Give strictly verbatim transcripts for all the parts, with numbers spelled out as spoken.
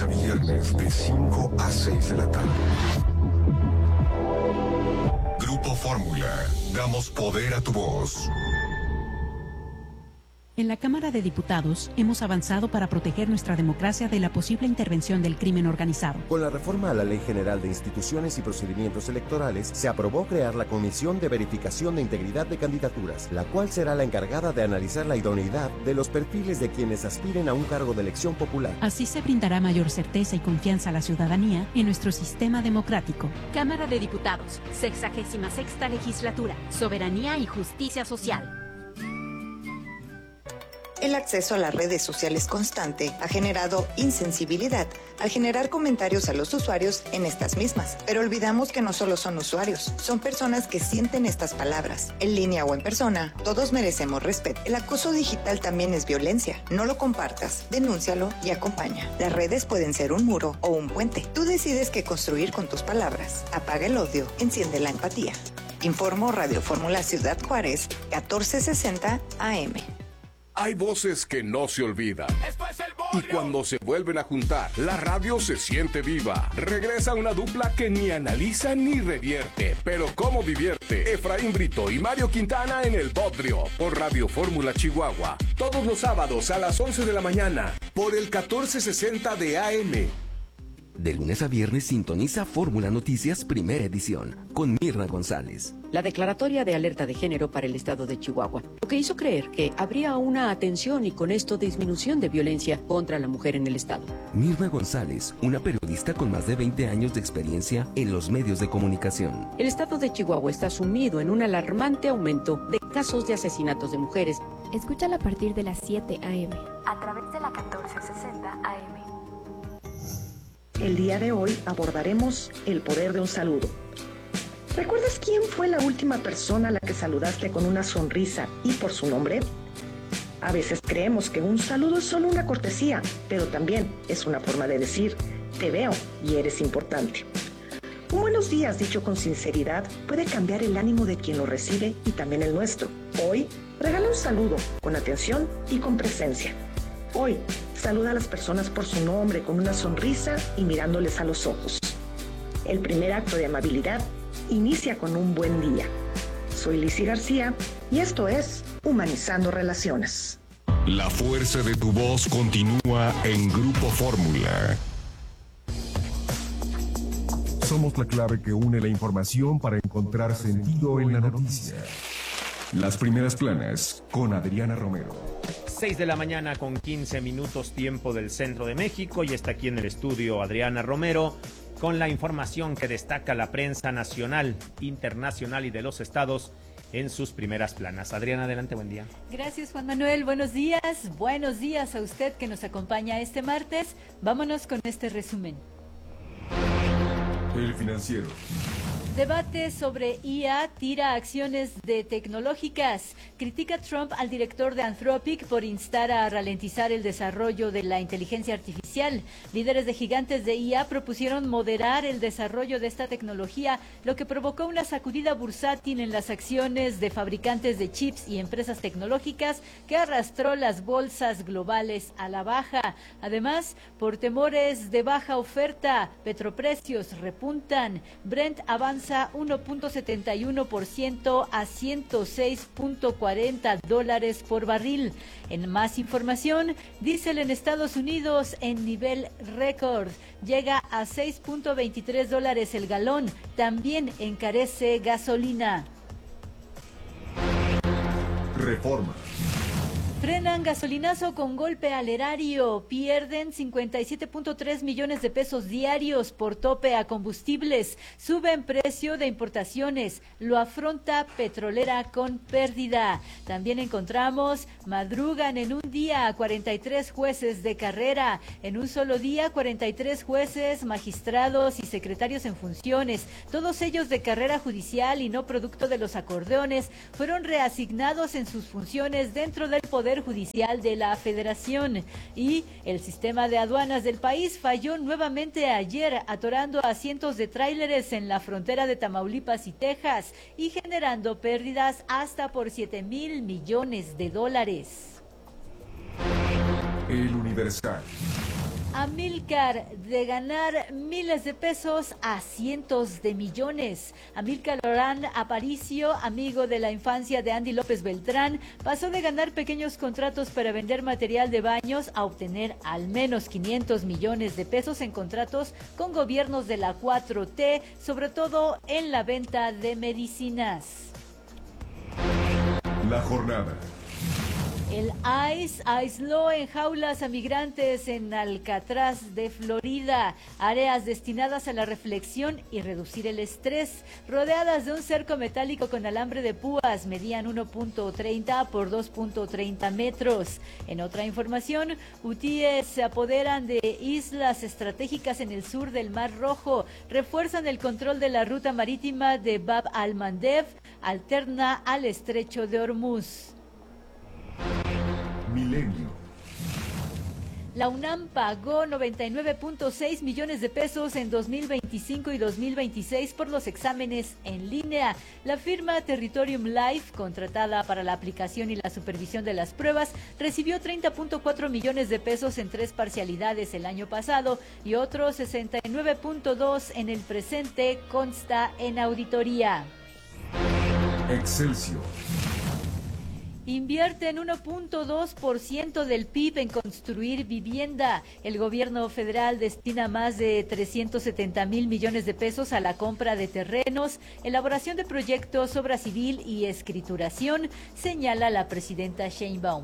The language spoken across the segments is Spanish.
lunes a viernes de cinco a seis de la tarde. Grupo Fórmula, damos poder a tu voz. En la Cámara de Diputados hemos avanzado para proteger nuestra democracia de la posible intervención del crimen organizado. Con la reforma a la Ley General de Instituciones y Procedimientos Electorales, se aprobó crear la Comisión de Verificación de Integridad de Candidaturas, la cual será la encargada de analizar la idoneidad de los perfiles de quienes aspiren a un cargo de elección popular. Así se brindará mayor certeza y confianza a la ciudadanía en nuestro sistema democrático. Cámara de Diputados, sexagésima sexta legislatura, soberanía y justicia social. El acceso a las redes sociales constante ha generado insensibilidad al generar comentarios a los usuarios en estas mismas. Pero olvidamos que no solo son usuarios, son personas que sienten estas palabras. En línea o en persona, todos merecemos respeto. El acoso digital también es violencia. No lo compartas, denúncialo y acompaña. Las redes pueden ser un muro o un puente. Tú decides qué construir con tus palabras. Apaga el odio, enciende la empatía. Informo Radio Fórmula Ciudad Juárez, catorce sesenta A M. Hay voces que no se olvidan. Y cuando se vuelven a juntar, la radio se siente viva. Regresa una dupla que ni analiza ni revierte, pero cómo divierte. Efraín Brito y Mario Quintana en El Bodrio, por Radio Fórmula Chihuahua. Todos los sábados a las once de la mañana, por el catorce sesenta de A M. De lunes a viernes sintoniza Fórmula Noticias Primera Edición, con Mirna González. La declaratoria de alerta de género para el estado de Chihuahua, lo que hizo creer que habría una atención y con esto disminución de violencia contra la mujer en el estado. Mirna González, una periodista con más de veinte años de experiencia en los medios de comunicación. El estado de Chihuahua está sumido en un alarmante aumento de casos de asesinatos de mujeres. Escúchala a partir de las siete A M. A través de la catorce sesenta A M. El día de hoy abordaremos el poder de un saludo. ¿Recuerdas quién fue la última persona a la que saludaste con una sonrisa y por su nombre? A veces creemos que un saludo es solo una cortesía, pero también es una forma de decir, te veo y eres importante. Un buenos días dicho con sinceridad puede cambiar el ánimo de quien lo recibe y también el nuestro. Hoy, regala un saludo con atención y con presencia. Hoy, saluda a las personas por su nombre con una sonrisa y mirándoles a los ojos. El primer acto de amabilidad inicia con un buen día. Soy Lizzy García y esto es Humanizando Relaciones. La fuerza de tu voz continúa en Grupo Fórmula. Somos la clave que une la información para encontrar sentido en la noticia. Las primeras planas con Adriana Romero. seis de la mañana con quince minutos tiempo del centro de México y está aquí en el estudio Adriana Romero con la información que destaca la prensa nacional, internacional y de los estados en sus primeras planas. Adriana, adelante, buen día. Gracias, Juan Manuel, buenos días, buenos días a usted que nos acompaña este martes. Vámonos con este resumen. El Financiero. Debate sobre I A tira acciones de tecnológicas. Critica Trump al director de Anthropic por instar a ralentizar el desarrollo de la inteligencia artificial. Líderes de gigantes de I A propusieron moderar el desarrollo de esta tecnología, lo que provocó una sacudida bursátil en las acciones de fabricantes de chips y empresas tecnológicas que arrastró las bolsas globales a la baja. Además, por temores de baja oferta, petroprecios repuntan. Brent avanza uno punto setenta y uno por ciento a ciento seis punto cuarenta dólares por barril. En más información, diésel en Estados Unidos en nivel récord. Llega a seis punto veintitrés dólares el galón. También encarece gasolina. Reforma. Frenan gasolinazo con golpe al erario, pierden cincuenta y siete punto tres millones de pesos diarios por tope a combustibles, suben precio de importaciones, lo afronta petrolera con pérdida. También encontramos, madrugan en un día a cuarenta y tres jueces de carrera, en un solo día cuarenta y tres jueces, magistrados y secretarios en funciones, todos ellos de carrera judicial y no producto de los acordeones, fueron reasignados en sus funciones dentro del Poder Judicial de la Federación. Y el sistema de aduanas del país falló nuevamente ayer, atorando a cientos de tráileres en la frontera de Tamaulipas y Texas y generando pérdidas hasta por siete mil millones de dólares. El Universal. Amílcar, de ganar miles de pesos a cientos de millones. Amílcar Lorán Aparicio, amigo de la infancia de Andy López Beltrán, pasó de ganar pequeños contratos para vender material de baños a obtener al menos quinientos millones de pesos en contratos con gobiernos de la cuatro T, sobre todo en la venta de medicinas. La jornada. El I C E aisló en jaulas a migrantes en Alcatraz de Florida, áreas destinadas a la reflexión y reducir el estrés, rodeadas de un cerco metálico con alambre de púas, medían uno punto treinta por dos punto treinta metros. En otra información, hutíes se apoderan de islas estratégicas en el sur del Mar Rojo, refuerzan el control de la ruta marítima de Bab al-Mandeb, alterna al estrecho de Hormuz. Milenio. La UNAM pagó noventa y nueve punto seis millones de pesos en dos mil veinticinco y dos mil veintiséis por los exámenes en línea. La firma Territorium Life, contratada para la aplicación y la supervisión de las pruebas, recibió treinta punto cuatro millones de pesos en tres parcialidades el año pasado y otros sesenta y nueve punto dos en el presente, consta en auditoría. Excelsior. Invierten uno punto dos por ciento del P I B en construir vivienda. El gobierno federal destina más de trescientos setenta mil millones de pesos a la compra de terrenos, elaboración de proyectos, obra civil y escrituración, señala la presidenta Sheinbaum.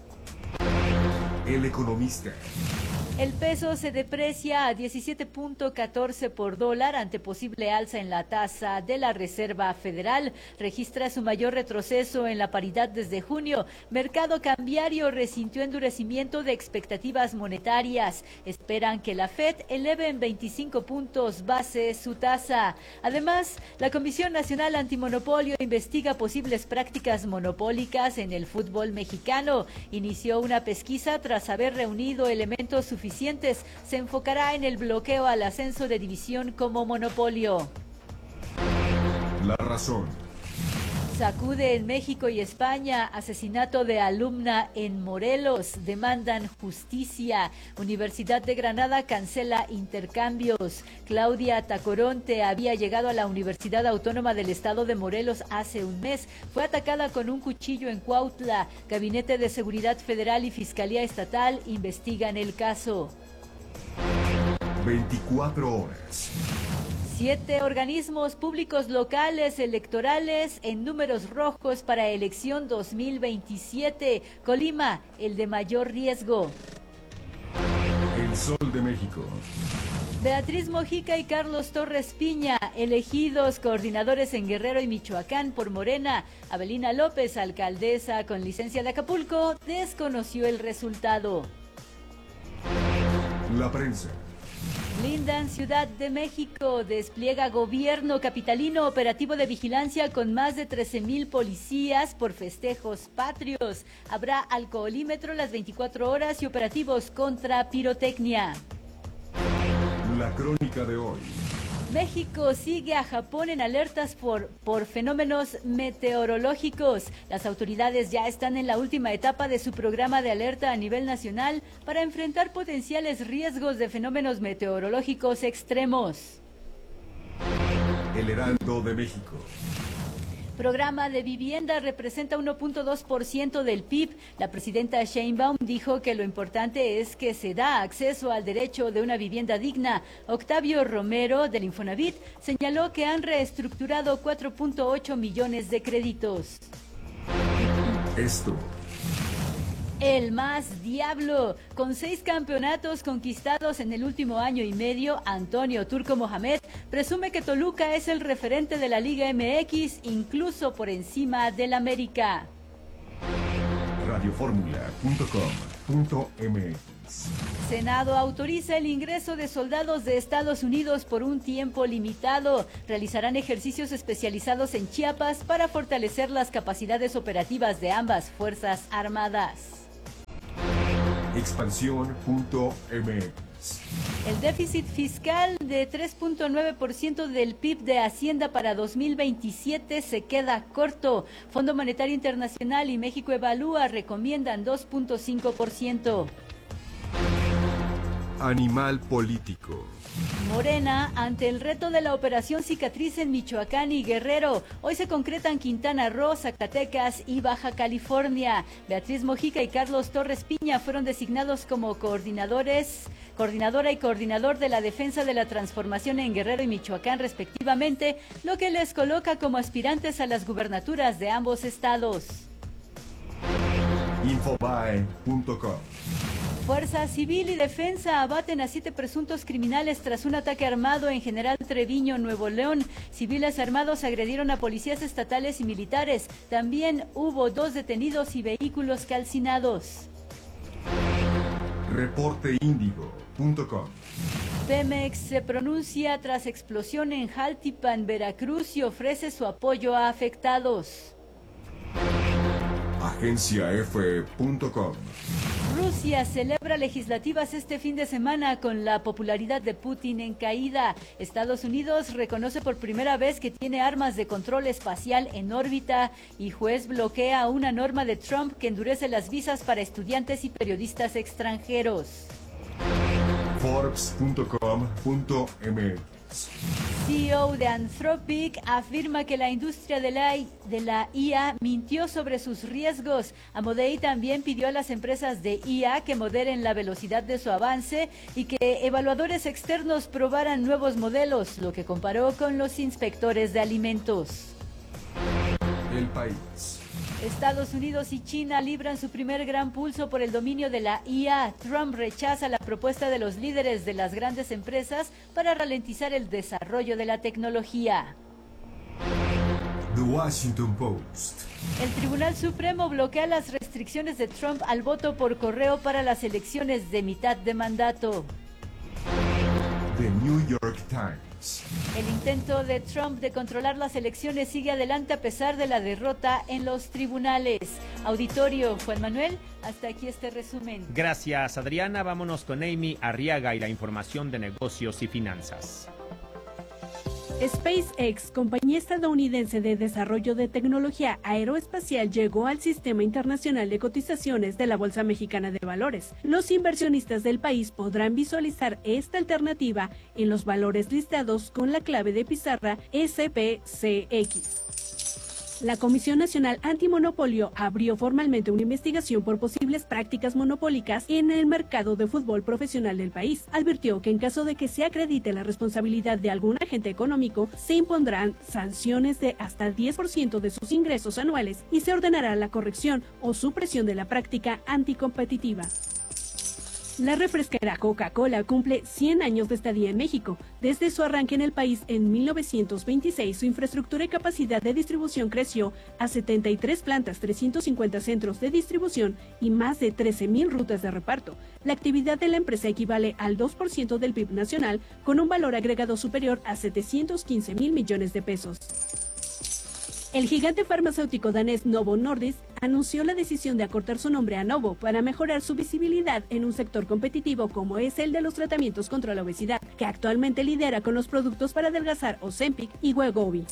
El Economista. El peso se deprecia a diecisiete punto catorce por dólar ante posible alza en la tasa de la Reserva Federal. Registra su mayor retroceso en la paridad desde junio. Mercado cambiario resintió endurecimiento de expectativas monetarias. Esperan que la Fed eleve en veinticinco puntos base su tasa. Además, la Comisión Nacional Antimonopolio investiga posibles prácticas monopólicas en el fútbol mexicano. Inició una pesquisa tras haber reunido elementos suficientes. Se enfocará en el bloqueo al ascenso de división como monopolio. La razón. Sacude en México y España, asesinato de alumna en Morelos, demandan justicia. Universidad de Granada cancela intercambios. Claudia Tacoronte había llegado a la Universidad Autónoma del Estado de Morelos hace un mes. Fue atacada con un cuchillo en Cuautla. Gabinete de Seguridad Federal y Fiscalía Estatal investigan el caso. veinticuatro horas. Siete organismos públicos locales electorales en números rojos para elección dos mil veintisiete. Colima, el de mayor riesgo. El Sol de México. Beatriz Mojica y Carlos Torres Piña, elegidos coordinadores en Guerrero y Michoacán por Morena. Abelina López, alcaldesa con licencia de Acapulco, desconoció el resultado. La prensa. Blindan Ciudad de México, despliega gobierno capitalino operativo de vigilancia con más de trece mil policías por festejos patrios. Habrá alcoholímetro las veinticuatro horas y operativos contra pirotecnia. La crónica de hoy. México sigue a Japón en alertas por, por fenómenos meteorológicos. Las autoridades ya están en la última etapa de su programa de alerta a nivel nacional para enfrentar potenciales riesgos de fenómenos meteorológicos extremos. El Heraldo de México. Programa de vivienda representa uno punto dos por ciento del P I B. La presidenta Sheinbaum dijo que lo importante es que se da acceso al derecho de una vivienda digna. Octavio Romero, del Infonavit, señaló que han reestructurado cuatro punto ocho millones de créditos. Esto. El más diablo, con seis campeonatos conquistados en el último año y medio, Antonio Turco Mohamed presume que Toluca es el referente de la Liga M X, incluso por encima del América. radioformula punto com punto m x. Senado autoriza el ingreso de soldados de Estados Unidos por un tiempo limitado. Realizarán ejercicios especializados en Chiapas para fortalecer las capacidades operativas de ambas Fuerzas Armadas. Expansión punto m x. El déficit fiscal de tres punto nueve por ciento del P I B de Hacienda para dos mil veintisiete se queda corto. Fondo Monetario Internacional y México Evalúa recomiendan dos punto cinco por ciento. Animal político. Morena ante el reto de la operación cicatriz en Michoacán y Guerrero. Hoy se concretan Quintana Roo, Zacatecas y Baja California. Beatriz Mojica y Carlos Torres Piña fueron designados como coordinadores, coordinadora y coordinador de la defensa de la transformación en Guerrero y Michoacán respectivamente, lo que les coloca como aspirantes a las gubernaturas de ambos estados. Infobae punto com. Fuerza Civil y Defensa abaten a siete presuntos criminales tras un ataque armado en General Treviño, Nuevo León. Civiles armados agredieron a policías estatales y militares. También hubo dos detenidos y vehículos calcinados. Reporte Índigo punto com. Pemex se pronuncia tras explosión en Jaltipan, Veracruz, y ofrece su apoyo a afectados. Agencia F punto com. Rusia celebra legislativas este fin de semana con la popularidad de Putin en caída. Estados Unidos reconoce por primera vez que tiene armas de control espacial en órbita y juez bloquea una norma de Trump que endurece las visas para estudiantes y periodistas extranjeros. Forbes punto com punto m x. C E O de Anthropic afirma que la industria de la, de la I A mintió sobre sus riesgos. Amodei también pidió a las empresas de I A que moderen la velocidad de su avance y que evaluadores externos probaran nuevos modelos, lo que comparó con los inspectores de alimentos. El País. Estados Unidos y China libran su primer gran pulso por el dominio de la I A. Trump rechaza la propuesta de los líderes de las grandes empresas para ralentizar el desarrollo de la tecnología. The Washington Post. El Tribunal Supremo bloquea las restricciones de Trump al voto por correo para las elecciones de mitad de mandato. The New York Times. El intento de Trump de controlar las elecciones sigue adelante a pesar de la derrota en los tribunales. Auditorio, Juan Manuel, hasta aquí este resumen. Gracias, Adriana. Vámonos con Amy Arriaga y la información de negocios y finanzas. SpaceX, compañía estadounidense de desarrollo de tecnología aeroespacial, llegó al Sistema Internacional de Cotizaciones de la Bolsa Mexicana de Valores. Los inversionistas del país podrán visualizar esta alternativa en los valores listados con la clave de pizarra S P C X. La Comisión Nacional Antimonopolio abrió formalmente una investigación por posibles prácticas monopólicas en el mercado de fútbol profesional del país. Advirtió que en caso de que se acredite la responsabilidad de algún agente económico, se impondrán sanciones de hasta el diez por ciento de sus ingresos anuales y se ordenará la corrección o supresión de la práctica anticompetitiva. La refresquera Coca-Cola cumple cien años de estadía en México. Desde su arranque en el país en mil novecientos veintiséis, su infraestructura y capacidad de distribución creció a setenta y tres plantas, trescientos cincuenta centros de distribución y más de trece mil rutas de reparto. La actividad de la empresa equivale al dos por ciento del P I B nacional, con un valor agregado superior a setecientos quince mil millones de pesos. El gigante farmacéutico danés Novo Nordisk anunció la decisión de acortar su nombre a Novo para mejorar su visibilidad en un sector competitivo como es el de los tratamientos contra la obesidad, que actualmente lidera con los productos para adelgazar Ozempic y Wegovy.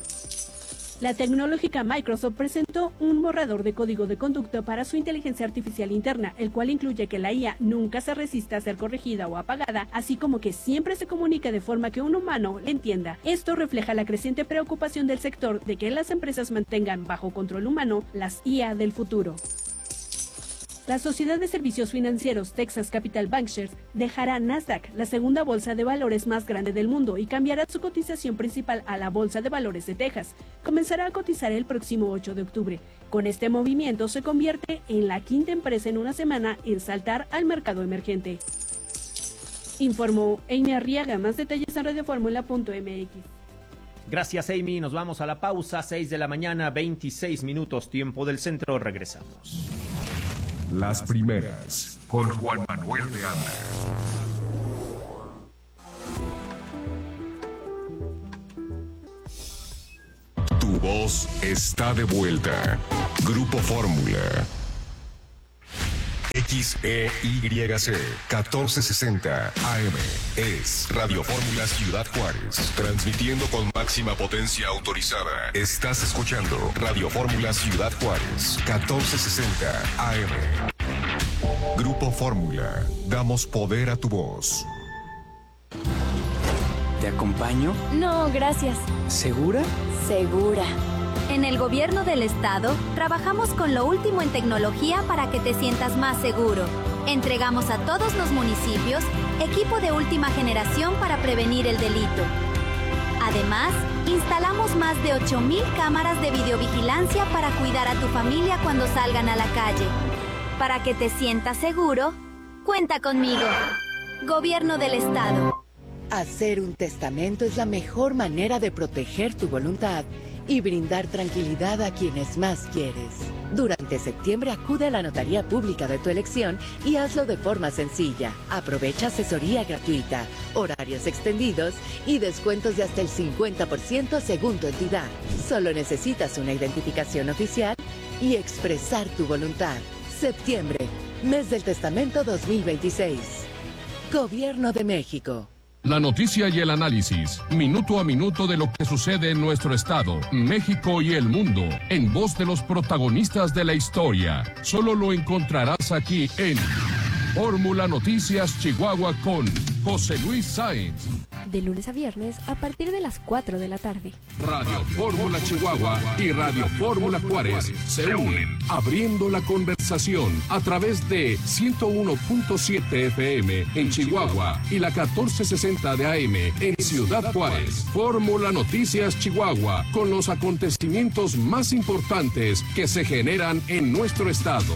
La tecnológica Microsoft presentó un borrador de código de conducta para su inteligencia artificial interna, el cual incluye que la I A nunca se resista a ser corregida o apagada, así como que siempre se comunica de forma que un humano le entienda. Esto refleja la creciente preocupación del sector de que las empresas mantengan bajo control humano las I A del futuro. La Sociedad de Servicios Financieros Texas Capital Bancshares dejará Nasdaq, la segunda bolsa de valores más grande del mundo, y cambiará su cotización principal a la Bolsa de Valores de Texas. Comenzará a cotizar el próximo ocho de octubre. Con este movimiento se convierte en la quinta empresa en una semana en saltar al mercado emergente. Informó Amy Arriaga. Más detalles en radioformula punto m x. Gracias, Amy. Nos vamos a la pausa. seis de la mañana, veintiséis minutos, tiempo del centro. Regresamos. Las primeras, con Juan Manuel de Anda. Tu voz está de vuelta. Grupo Fórmula. X E Y C catorce sesenta A M es Radio Fórmula Ciudad Juárez, transmitiendo con máxima potencia autorizada. Estás escuchando Radio Fórmula Ciudad Juárez, catorce sesenta A M. Grupo Grupo Fórmula, damos poder a tu voz. ¿Te acompaño? No, gracias. ¿Segura? Segura. En el gobierno del estado, trabajamos con lo último en tecnología para que te sientas más seguro. Entregamos a todos los municipios equipo de última generación para prevenir el delito. Además, instalamos más de ocho mil cámaras de videovigilancia para cuidar a tu familia cuando salgan a la calle. Para que te sientas seguro, cuenta conmigo. Gobierno del estado. Hacer un testamento es la mejor manera de proteger tu voluntad y brindar tranquilidad a quienes más quieres. Durante septiembre acude a la notaría pública de tu elección y hazlo de forma sencilla. Aprovecha asesoría gratuita, horarios extendidos y descuentos de hasta el cincuenta por ciento según tu entidad. Solo necesitas una identificación oficial y expresar tu voluntad. Septiembre, mes del testamento dos mil veintiséis. Gobierno de México. La noticia y el análisis, minuto a minuto de lo que sucede en nuestro estado, México y el mundo, en voz de los protagonistas de la historia. Solo lo encontrarás aquí en Fórmula Noticias Chihuahua con José Luis Sáenz. De lunes a viernes a partir de las cuatro de la tarde. Radio Fórmula Chihuahua y Radio Fórmula Juárez se unen, abriendo la conversación a través de ciento uno punto siete F M en Chihuahua y la catorce sesenta de A M en Ciudad Juárez. Fórmula Noticias Chihuahua, con los acontecimientos más importantes que se generan en nuestro estado.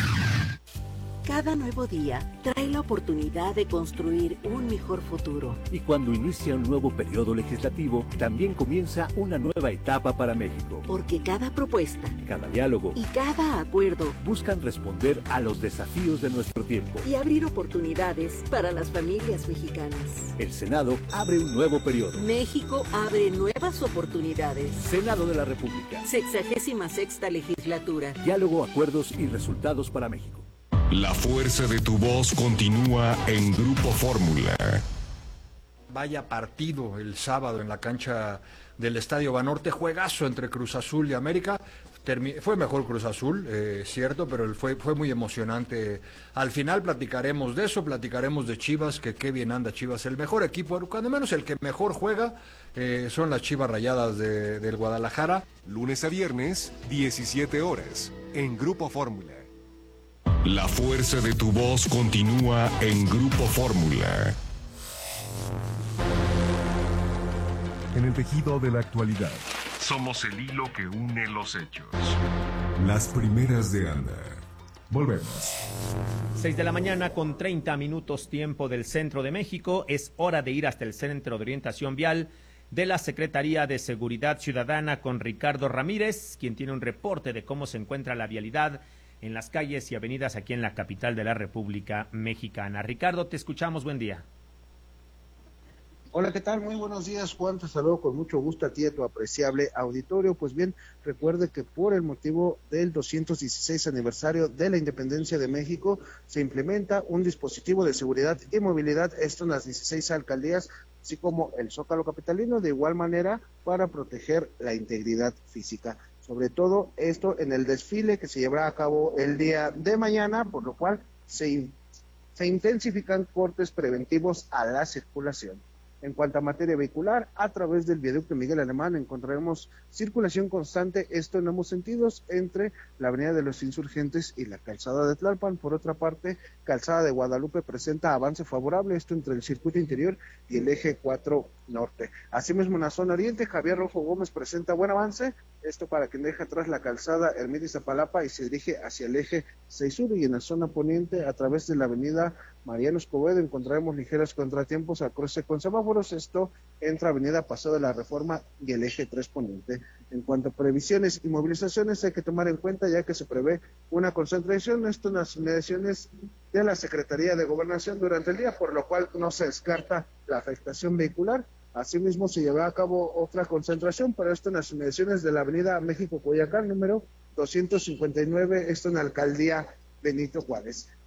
Cada nuevo día trae la oportunidad de construir un mejor futuro. Y cuando inicia un nuevo periodo legislativo, también comienza una nueva etapa para México. Porque cada propuesta, cada diálogo y cada acuerdo buscan responder a los desafíos de nuestro tiempo y abrir oportunidades para las familias mexicanas. El Senado abre un nuevo periodo. México abre nuevas oportunidades. Senado de la República. Sexagésima sexta legislatura. Diálogo, acuerdos y resultados para México. La fuerza de tu voz continúa en Grupo Fórmula. Vaya partido el sábado en la cancha del Estadio Banorte, juegazo entre Cruz Azul y América. Termi- fue mejor Cruz Azul, eh, cierto, pero fue, fue muy emocionante. Al final platicaremos de eso, platicaremos de Chivas, que qué bien anda Chivas, el mejor equipo, cuando menos el que mejor juega, eh, son las Chivas Rayadas de, del Guadalajara. Lunes a viernes, diecisiete horas, en Grupo Fórmula. La fuerza de tu voz continúa en Grupo Fórmula. En el tejido de la actualidad, somos el hilo que une los hechos. Las primeras de Anda. Volvemos. seis de la mañana con treinta minutos tiempo del centro de México. Es hora de ir hasta el Centro de Orientación Vial de la Secretaría de Seguridad Ciudadana con Ricardo Ramírez, quien tiene un reporte de cómo se encuentra la vialidad en las calles y avenidas aquí en la capital de la República Mexicana. Ricardo, te escuchamos, buen día. Hola, ¿qué tal? Muy buenos días, Juan. Te saludo con mucho gusto a ti y a tu apreciable auditorio. Pues bien, recuerde que por el motivo del doscientos dieciséis aniversario de la Independencia de México, se implementa un dispositivo de seguridad y movilidad, esto en las dieciséis alcaldías, así como el Zócalo capitalino, de igual manera para proteger la integridad física. Sobre todo esto en el desfile que se llevará a cabo el día de mañana, por lo cual se, se intensifican cortes preventivos a la circulación. En cuanto a materia vehicular, a través del viaducto Miguel Alemán encontraremos circulación constante, esto en ambos sentidos, entre la avenida de los Insurgentes y la calzada de Tlalpan. Por otra parte, calzada de Guadalupe presenta avance favorable, esto entre el circuito interior y el eje cuatro norte. Asimismo, en la zona oriente, Javier Rojo Gómez presenta buen avance, esto para quien deja atrás la calzada Ermita Iztapalapa y se dirige hacia el eje seis sur, y en la zona poniente, a través de la avenida Mariano Escobedo, encontraremos ligeros contratiempos a cruce con semáforos, esto entre avenida Paseo de la Reforma y el eje tres poniente. En cuanto a previsiones y movilizaciones, hay que tomar en cuenta ya que se prevé una concentración, esto en las inmediaciones de la Secretaría de Gobernación durante el día, por lo cual no se descarta la afectación vehicular. Asimismo, se llevará a cabo otra concentración, pero esto en las inmediaciones de la avenida México-Coyoacán, número doscientos cincuenta y nueve, esto en la alcaldía Benito Juárez.